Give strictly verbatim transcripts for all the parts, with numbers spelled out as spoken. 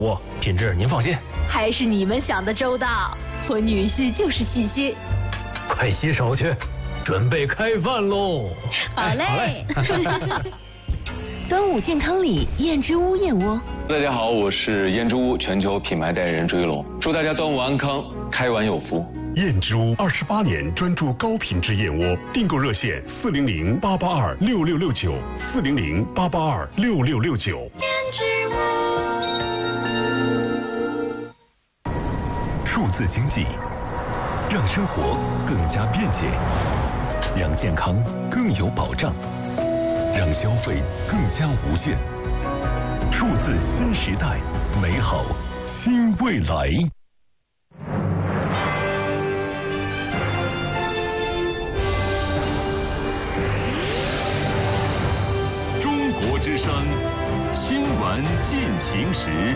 我品质您放心。 还是你们想的周到，我女婿就是细心。 快洗手去，准备开饭喽。 好嘞。 哎、好嘞端午健康里，燕之屋燕窝。 大家好，我是燕之屋全球品牌代言人追龙，祝大家端午安康，开碗有福。 燕之屋二十八年专注高品质燕窝，订购热线四零零八八二六六六九四零零八八二六六六九。 燕之屋。 数字经济让生活更加便捷，让健康更有保障，让消费更加无限。数字新时代，美好新未来。中国之声新闻进行时。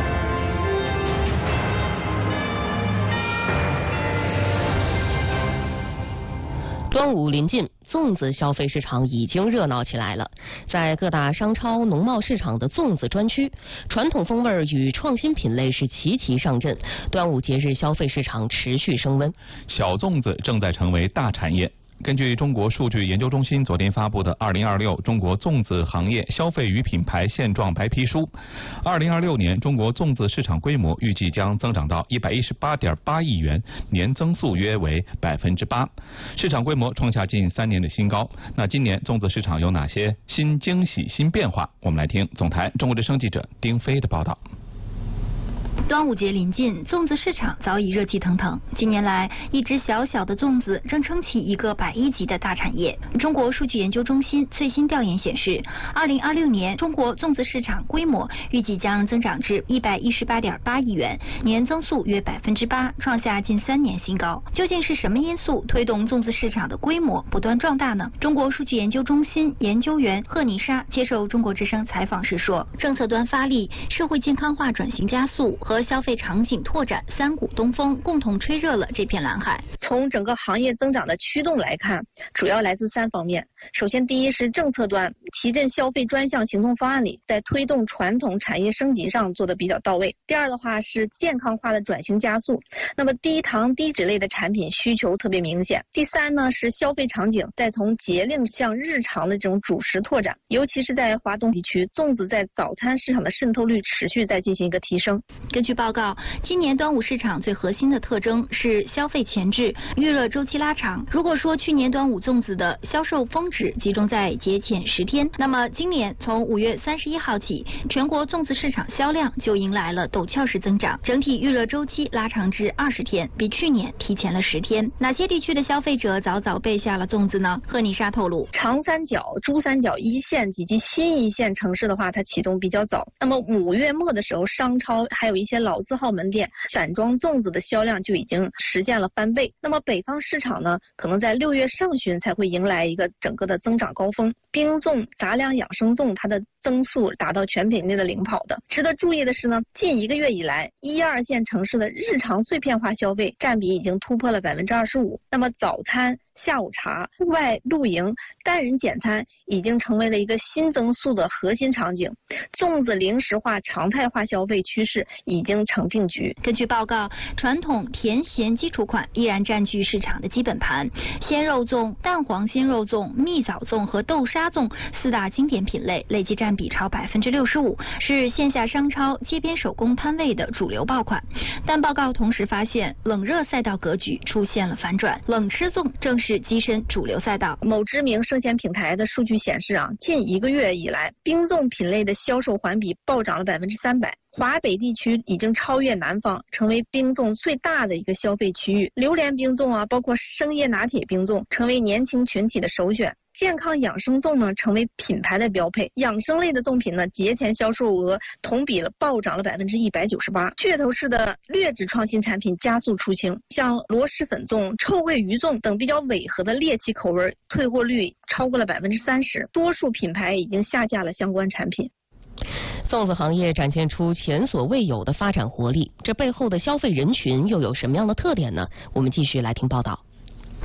端午临近，粽子消费市场已经热闹起来了。在各大商超、农贸市场的粽子专区，传统风味与创新品类是齐齐上阵。端午节日消费市场持续升温， 小粽子正在成为大产业。根据中国数据研究中心昨天发布的《二零二六中国粽子行业消费与品牌现状白皮书》，二零二六年中国粽子市场规模预计将增长到一百一十八点八亿元，年增速约为百分之八，市场规模创下近三年的新高。那今年粽子市场有哪些新惊喜、新变化？我们来听总台中国之声记者丁飞的报道。 端午节临近，粽子市场早已热气腾腾。近年来，一只小小的粽子正撑起一个百亿级的大产业。中国数据研究中心最新调研显示，二零二六年中国粽子市场规模预计将增长至一百一十八点八亿元，年增速约百分之八，创下近三年新高。究竟是什么因素推动粽子市场的规模不断壮大呢？中国数据研究中心研究员贺妮莎接受中国之声采访时说，政策端发力，社会健康化转型加速和消费场景拓展三股东风共同吹热了这片蓝海。 从整个行业增长的驱动来看，主要来自三方面。首先，第一是政策端，提振消费专项行动方案里，在推动传统产业升级上做得比较到位。第二的话是健康化的转型加速，那么低糖低脂类的产品需求特别明显。第三呢是消费场景在从节令向日常的这种主食拓展，尤其是在华东地区，粽子在早餐市场的渗透率持续在进行一个提升。 根据报告，今年端午市场最核心的特征是消费前置，预热周期拉长。如果说去年端午粽子的销售峰值集中在节前十天，那么今年从五月三十一号起，全国粽子市场销量就迎来了陡峭式增长，整体预热周期拉长至二十天，比去年提前了十天。哪些地区的消费者早早备下了粽子呢？贺妮莎透露， 长三角、珠三角一线以及新一线城市的话，它启动比较早。那么五月末的时候，商超还有一些老字号门店散装粽子的销量就已经实现了翻倍。那么北方市场呢，可能在六月上旬才会迎来一个整个的增长高峰。冰粽、杂粮养生粽它的增速达到全品类的领跑的。值得注意的是呢，近一个月以来，一二线城市的日常碎片化消费占比已经突破了百分之二十五。那么早餐、下午茶、户外露营、单人简餐已经成为了一个新增速的核心场景，粽子零食化、常态化消费趋势已经成定局。 根据报告，传统甜咸基础款依然占据市场的基本盘，鲜肉粽、蛋黄鲜肉粽、蜜枣粽和豆沙粽四大经典品类累计占比超百分之六十五，是线下商超、街边手工摊位的主流爆款。但报告同时发现，冷热赛道格局出现了反转，冷吃粽正是跻身主流赛道。 某知名生鲜平台的数据显示啊，近一个月以来，冰粽品类的销售环比暴涨了百分之三百。华北地区已经超越南方，成为冰粽最大的一个消费区域。榴莲冰粽啊，包括生椰拿铁冰粽，成为年轻群体的首选。健康养生粽呢，成为品牌的标配。养生类的粽品呢，节前销售额同比了暴涨了百分之一百九十八。噱头式的劣质创新产品加速出清，像螺蛳粉粽、臭鳜鱼粽等比较违和的猎奇口味，退货率超过了百分之三十。多数品牌已经下架了相关产品。 粽子行业展现出前所未有的发展活力，这背后的消费人群又有什么样的特点呢？我们继续来听报道。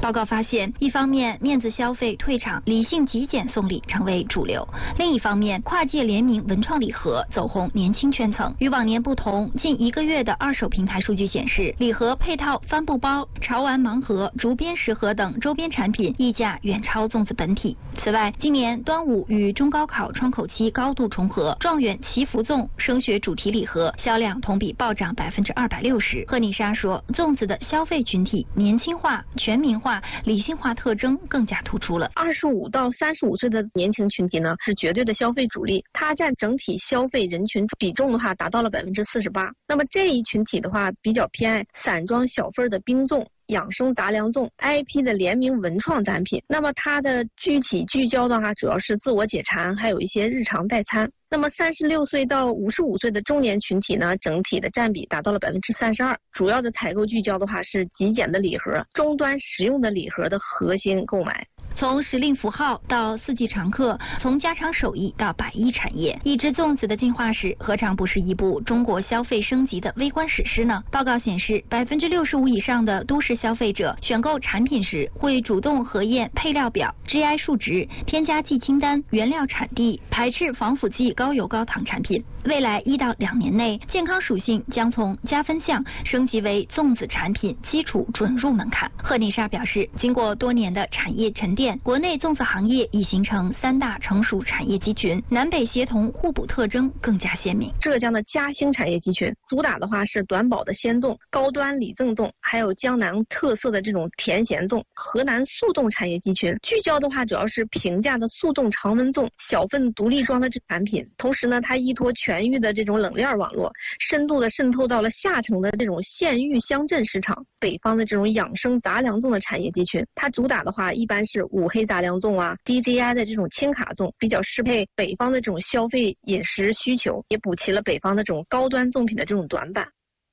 报告发现，一方面面子消费退场、理性极简送礼成为主流，另一方面跨界联名文创礼盒走红年轻圈层。与往年不同，近一个月的二手平台数据显示，礼盒配套帆布包、潮玩盲盒、竹编食盒等周边产品溢价远超粽子本体。此外，今年端午与中高考窗口期高度重合，状元祈福粽升学主题礼盒销量同比暴涨百分之二百六十。贺妮莎说，粽子的消费群体年轻化、全民化、理性化特征更加突出了。 二十五到三十五岁的年轻群体呢，是绝对的消费主力，它占整体消费人群比重的话达到了百分之四十八。那么这一群体的话，比较偏爱散装小份的冰粽、养生杂粮粽、I P 的联名文创单品。那么它的具体聚焦的话，主要是自我解馋，还有一些日常代餐。那么三十六岁到五十五岁的中年群体呢，整体的占比达到了百分之三十二。主要的采购聚焦的话是极简的礼盒、终端实用的礼盒的核心购买。 从时令符号到四季常客，从家常手艺到百亿产业，一只粽子的进化史何尝不是一部中国消费升级的微观史诗呢？报告显示，百分之六十五以上的都市消费者选购产品时会主动核验配料表、G I 数值、添加剂清单、原料产地，排斥防腐剂、高油高糖产品。未来一到两年内，健康属性将从加分项升级为粽子产品基础准入门槛。贺妮莎表示，经过多年的产业沉淀，国内粽子行业已形成三大成熟产业集群，南北协同互补特征更加鲜明。 浙江的嘉兴产业集群主打的话是短保的鲜粽、高端礼赠粽，还有江南特色的这种甜咸粽。河南速冻产业集群聚焦的话主要是平价的速冻常温粽、小份独立装的产品，同时呢，它依托全域的这种冷链网络，深度的渗透到了下沉的这种县域乡镇市场。北方的这种养生杂粮粽的产业集群，它主打的话一般是五黑杂粮粽啊、D J I 的这种轻卡粽，比较适配北方的这种消费饮食需求，也补齐了北方的这种高端粽品的这种短板。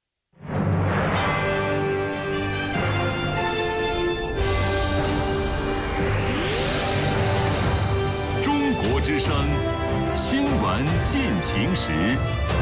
中国之声新闻进行时。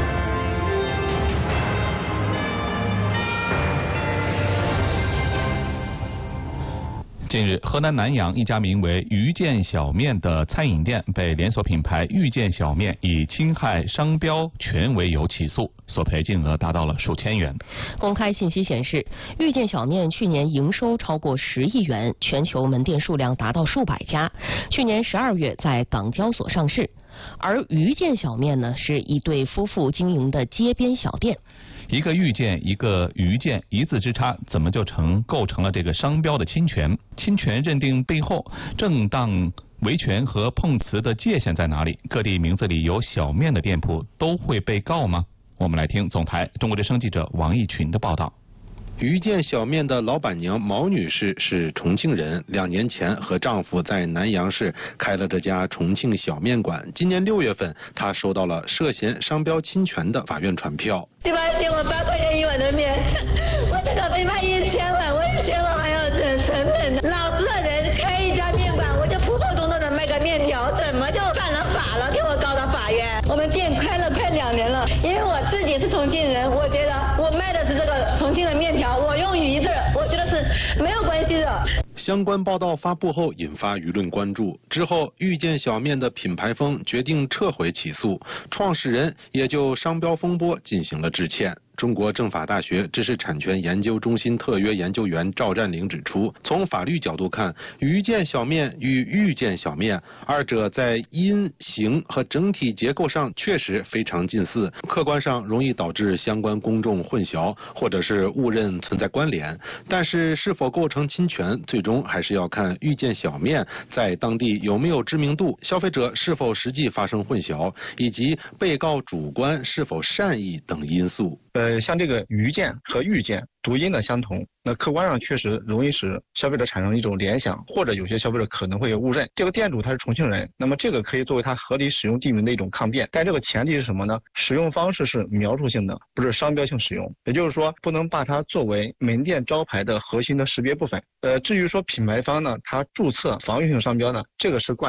近日，河南南阳一家名为遇见小面的餐饮店被连锁品牌遇见小面以侵害商标权为由起诉，索赔金额达到了数千元。 公开信息显示，遇见小面去年营收超过十亿元，全球门店数量达到数百家，去年十二月在港交所上市。而遇见小面呢，是一对夫妇经营的街边小店。 一个遇见，一个遇见，一字之差，怎么就成构成了这个商标的侵权？侵权认定背后，正当维权和碰瓷的界限在哪里？各地名字里有小面的店铺都会被告吗？我们来听总台中国之声记者王毅群的报道。 遇见小面的老板娘毛女士是重庆人，两年前和丈夫在南阳市开了这家重庆小面馆。今年六月份，她收到了涉嫌商标侵权的法院传票。 对吧？给我八块钱一碗的面，我这个得卖一千万，我一千万还要成成本。老子的人开一家面馆，我就普普通通的卖个面条，怎么就犯了法了？给我告到法院。我们店开了快两年了，因为我自己是重庆人，我觉得我卖的是这个重庆的面条，我用鱼字，我觉得是没有关系的。 相关报道发布后引发舆论关注，之后遇见小面的品牌方决定撤回起诉，创始人也就商标风波进行了致歉。中国政法大学知识产权研究中心特约研究员赵占领指出，从法律角度看，遇见小面与遇见小面二者在音、形和整体结构上确实非常近似，客观上容易导致相关公众混淆或者是误认存在关联。但是是否构成侵权，最终还是要看遇见小面在当地有没有知名度，消费者是否实际发生混淆，以及被告主观是否善意等因素。 呃，像这个遇见和遇见读音的相同，那客观上确实容易使消费者产生一种联想，或者有些消费者可能会有误认。这个店主他是重庆人，那么这个可以作为他合理使用地名的一种抗辩，但这个前提是什么呢？使用方式是描述性的，不是商标性使用，也就是说不能把它作为门店招牌的核心的识别部分。呃，至于说品牌方呢，他注册防御性商标呢，这个是惯例。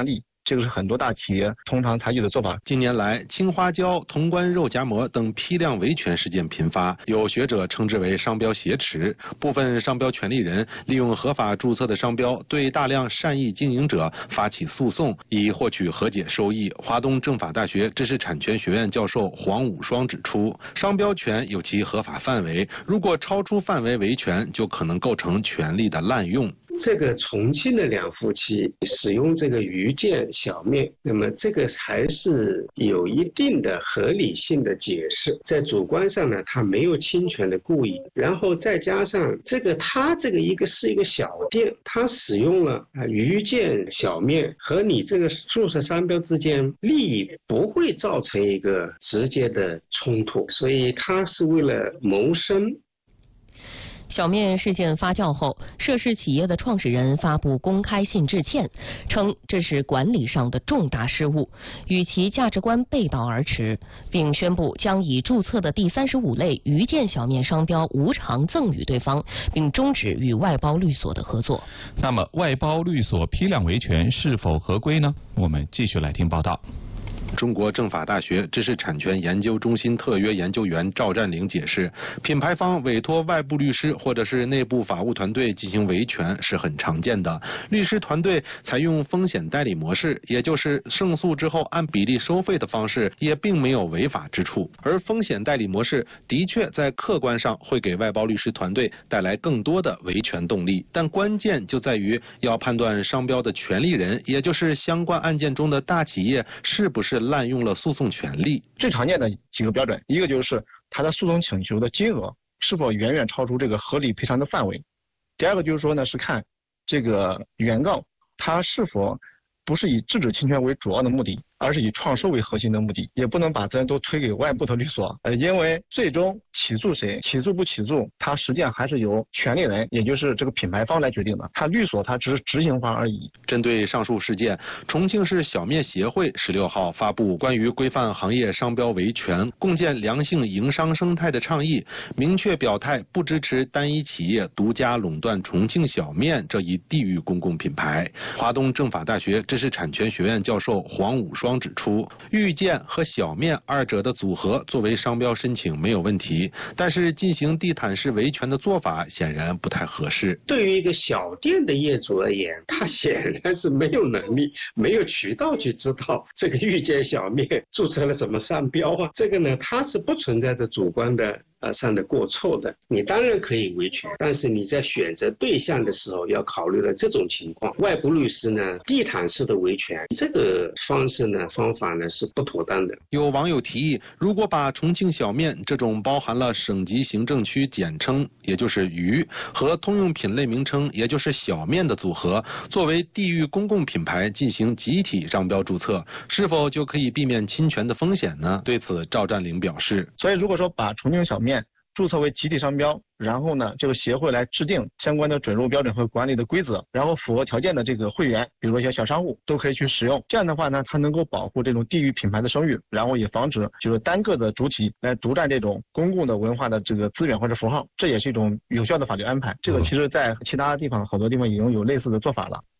这个是很多大企业通常采取的做法。 近年来，青花椒、潼关肉夹馍等批量维权事件频发，有学者称之为商标挟持。部分商标权利人利用合法注册的商标，对大量善意经营者发起诉讼，以获取和解收益。华东政法大学知识产权学院教授黄武双指出，商标权有其合法范围，如果超出范围维权，就可能构成权利的滥用。 这个重庆的两夫妻使用这个鱼腱小面，那么这个还是有一定的合理性的解释。在主观上呢，他没有侵权的故意，然后再加上这个他这个一个是一个小店，他使用了啊鱼腱小面和你这个注册商标之间利益不会造成一个直接的冲突，所以他是为了谋生。 小面事件发酵后，涉事企业的创始人发布公开信致歉，称这是管理上的重大失误，与其价值观背道而驰，并宣布将以注册的第三十五类鱼腱小面商标无偿赠与对方，并终止与外包律所的合作。 那么，外包律所批量维权是否合规呢？我们继续来听报道。 中国政法大学知识产权研究中心特约研究员赵占领解释，品牌方委托外部律师或者是内部法务团队进行维权是很常见的。律师团队采用风险代理模式，也就是胜诉之后按比例收费的方式，也并没有违法之处。而风险代理模式的确在客观上会给外包律师团队带来更多的维权动力，但关键就在于要判断商标的权利人，也就是相关案件中的大企业是不是滥用了诉讼权利。 最常见的几个标准，一个就是他的诉讼请求的金额是否远远超出这个合理赔偿的范围。第二个就是说呢，是看这个原告他是否不是以制止侵权为主要的目的，而是以创收为核心的目的，也不能把责任都推给外部的律所，呃，因为最终起诉谁，起诉不起诉，它实际上还是由权利人，也就是这个品牌方来决定的，他律所他只是执行方而已。 针对上述事件，重庆市小面协会十六号发布关于规范行业商标维权、共建良性营商生态的倡议，明确表态不支持单一企业独家垄断重庆小面这一地域公共品牌。华东政法大学知识产权学院教授黄武双指出，玉剑和小面二者的组合作为商标申请没有问题，但是进行地毯式维权的做法显然不太合适。 对于一个小店的业主而言，他显然是没有能力、没有渠道去知道这个玉剑小面注册了什么商标啊，这个呢，它是不存在着主观的呃上的过错的。你当然可以维权，但是你在选择对象的时候要考虑了这种情况。外部律师呢，地毯式的维权这个方式呢方法呢是不妥当的。 有网友提议，如果把重庆小面这种包含了省级行政区简称也就是渝和通用品类名称也就是小面的组合作为地域公共品牌进行集体商标注册，是否就可以避免侵权的风险呢？对此赵占领表示， 所以如果说把重庆小面注册为集体商标，然后呢，这个协会来制定相关的准入标准和管理的规则，然后符合条件的这个会员，比如说一些小商户都可以去使用。这样的话呢，它能够保护这种地域品牌的声誉，然后也防止就是单个的主体来独占这种公共的文化的这个资源或者符号，这也是一种有效的法律安排。这个其实在其他地方好多地方已经有类似的做法了。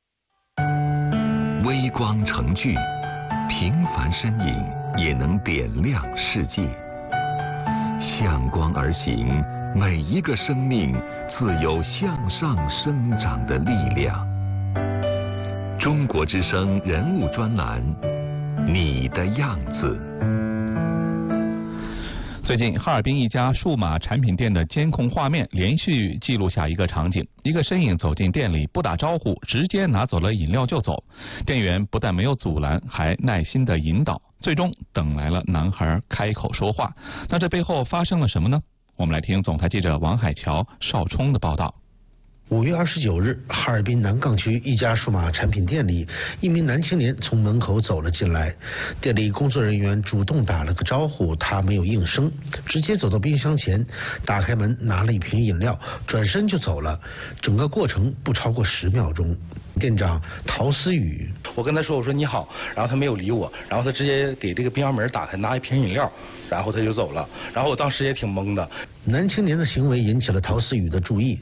微光成炬，平凡身影也能点亮世界。向光而行，每一个生命自有向上生长的力量。中国之声人物专栏，你的样子。 最近，哈尔滨一家数码产品店的监控画面连续记录下一个场景：一个身影走进店里，不打招呼，直接拿走了饮料就走。店员不但没有阻拦，还耐心的引导，最终等来了男孩开口说话。那这背后发生了什么呢？我们来听总台记者王海桥、邵冲的报道。 五月二十九日，哈尔滨南岗区一家数码产品店里，一名男青年从门口走了进来。店里工作人员主动打了个招呼，他没有应声，直接走到冰箱前，打开门拿了一瓶饮料，转身就走了。整个过程不超过十秒钟。店长陶思雨， 我跟他说，我说你好，然后他没有理我，然后他直接给这个冰箱门打开，拿一瓶饮料，然后他就走了。然后我当时也挺懵的。 男青年的行为引起了陶思雨的注意。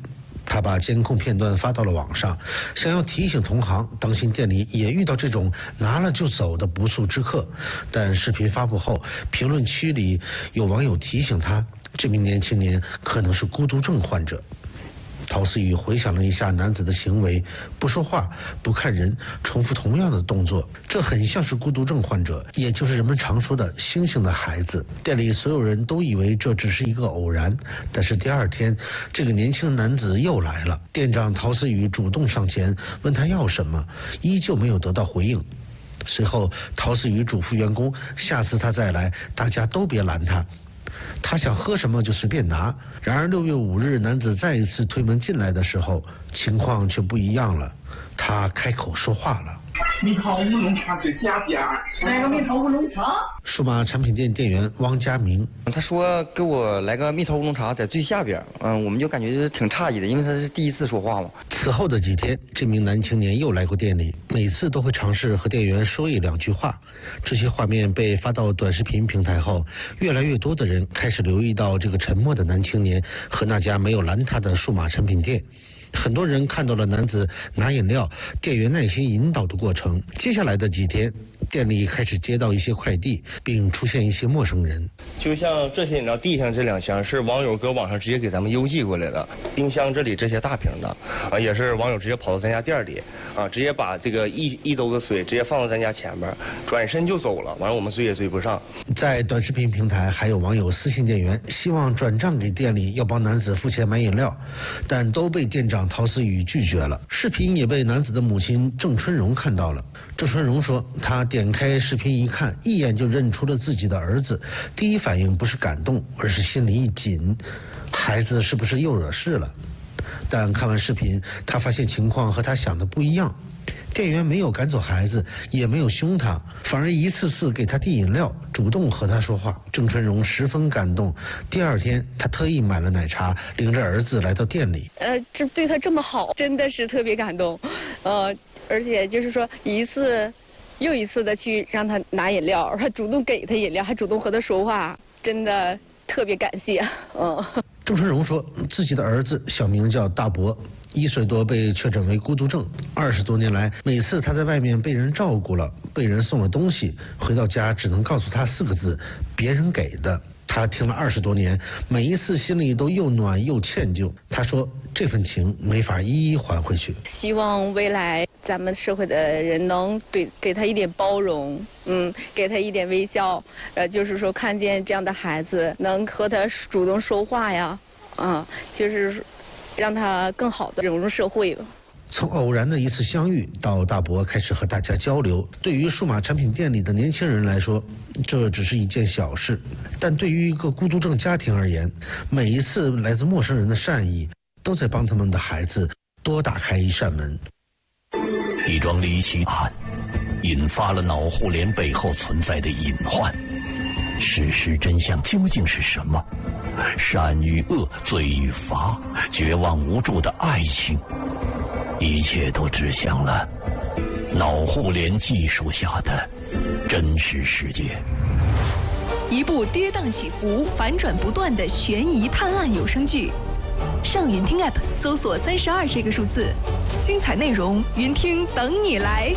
他把监控片段发到了网上，想要提醒同行当心店里也遇到这种拿了就走的不速之客。但视频发布后，评论区里有网友提醒他，这名年轻人可能是孤独症患者。陶思宇回想了一下男子的行为，不说话，不看人，重复同样的动作，这很像是孤独症患者，也就是人们常说的星星的孩子。店里所有人都以为这只是一个偶然，但是第二天，这个年轻的男子又来了。店长陶思宇主动上前问他要什么，依旧没有得到回应。随后，陶思宇嘱咐员工，下次他再来，大家都别拦他。他想喝什么就随便拿。然而六月五日，男子再一次推门进来的时候，情况却不一样了。他开口说话了。 蜜桃乌龙茶是加边儿，来个蜜桃乌龙茶。 数码产品店店员汪家明， 他说给我来个蜜桃乌龙茶，在最下边。嗯，我们就感觉挺诧异的，因为他是第一次说话嘛。 此后的几天，这名男青年又来过店里，每次都会尝试和店员说一两句话。这些画面被发到短视频平台后，越来越多的人开始留意到这个沉默的男青年和那家没有拦他的数码产品店。很多人看到了男子拿饮料，店员耐心引导的过程。接下来的几天，店里开始接到一些快递，并出现一些陌生人。 就像这些饮料地上这两箱是网友搁网上直接给咱们邮寄过来的，冰箱这里这些大瓶的啊，也是网友直接跑到咱家店里啊，直接把这个一一兜子水直接放到咱家前边，转身就走了。完了我们追也追不上。 在短视频平台，还有网友私信店员，希望转账给店里，要帮男子付钱买饮料，但都被店长陶思宇拒绝了。视频也被男子的母亲郑春荣看到了。郑春荣说，他点开视频一看，一眼就认出了自己的儿子，第一反应不是感动，而是心里一紧，孩子是不是又惹事了？但看完视频，他发现情况和他想的不一样。店员没有赶走孩子，也没有凶他，反而一次次给他递饮料，主动和他说话。郑春荣十分感动。第二天，他特意买了奶茶，领着儿子来到店里。 呃，这对他这么好，真的是特别感动。呃，而且就是说一次又一次的去让他拿饮料，还主动给他饮料，还主动和他说话，真的特别感谢。嗯。 郑春荣说，自己的儿子小名叫大伯，一岁多被确诊为孤独症。二十多年来，每次他在外面被人照顾了，被人送了东西，回到家只能告诉他四个字：别人给的。他听了二十多年，每一次心里都又暖又歉疚。他说，这份情没法一一还回去。 希望未来咱们社会的人能对给他一点包容，嗯，给他一点微笑，呃，就是说看见这样的孩子能和他主动说话呀，啊，就是让他更好的融入社会吧。 从偶然的一次相遇到大伯开始和大家交流，对于数码产品店里的年轻人来说，这只是一件小事，但对于一个孤独症家庭而言，每一次来自陌生人的善意，都在帮他们的孩子多打开一扇门。 一桩离奇案引发了脑互联背后存在的隐患，事实真相究竟是什么？善与恶，罪与罚，绝望无助的爱情，一切都指向了脑互联技术下的真实世界。 一部跌宕起伏、反转不断的悬疑探案有声剧，上云听 App 搜索三十二这个数字，精彩内容云听等你来。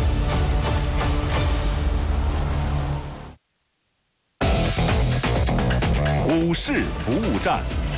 股市服务站。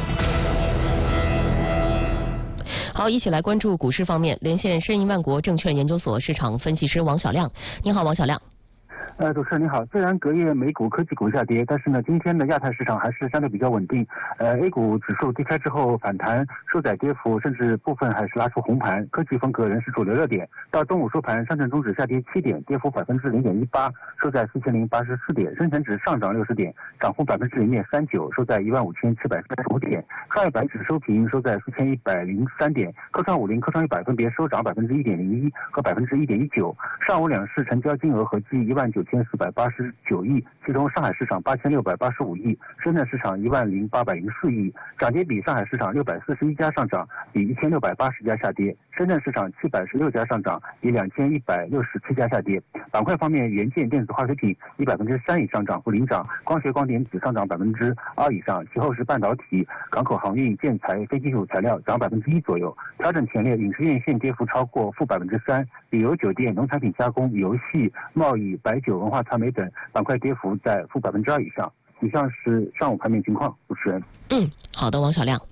好，一起来关注股市方面，连线申银万国证券研究所市场分析师王小亮。你好，王小亮。 呃，主持人你好。虽然隔夜美股、科技股下跌，但是呢，今天的亚太市场还是相对比较稳定。呃 ，A 股指数低开之后反弹，收窄跌幅，甚至部分还是拉出红盘。科技风格仍是主流热点。到中午收盘，上证综指下跌七点，跌幅百分之零点一八，收在四千零八十四点；深成指上涨六十点，涨幅百分之零点三九，收在一万五千七百三十五点。创业板指收平，收在四千一百零三点。科创五零、科创一百分别收涨百分之一点零一和百分之一点一九。上午两市成交金额合计一万九千四百八十九亿，其中上海市场八千六百八十五亿，深圳市场一万零八百零四亿。涨跌比：上海市场六百四十一家上涨，比一千六百八十家下跌；深圳市场七百十六家上涨，比两千一百六十七家下跌。板块方面，元件、电子化学品以百分之三以上涨幅领涨，光学光电子上涨百分之二以上，其后是半导体、港口航运、建材、非金属材料涨百分之一左右。调整前列，影视院线跌幅超过负百分之三，旅游酒店、农产品加工、游戏、贸易、白酒、文化传媒等板块跌幅在负百分之二以上。以上是上午盘面情况，主持人。 嗯，好的，王小亮。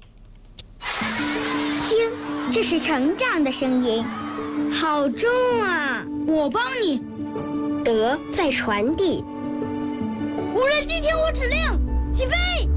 听，这是成长的声音，好重啊！我帮你。德在传递。无人机听我指令，起飞！